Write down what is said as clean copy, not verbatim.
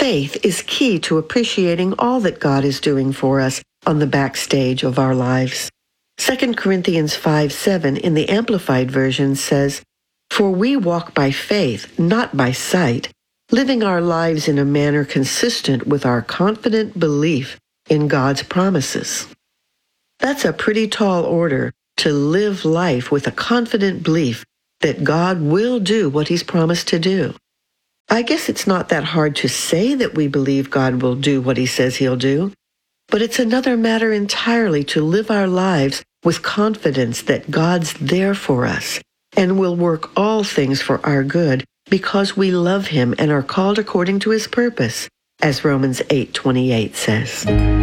Faith is key to appreciating all that God is doing for us on the backstage of our lives. 2 Corinthians 5:7 in the Amplified Version says, "For we walk by faith, not by sight, living our lives in a manner consistent with our confident belief in God's promises." That's a pretty tall order, to live life with a confident belief that God will do what He's promised to do. I guess it's not that hard to say that we believe God will do what He says He'll do, but it's another matter entirely to live our lives with confidence that God's there for us and will work all things for our good because we love Him and are called according to His purpose, as Romans 8:28 says.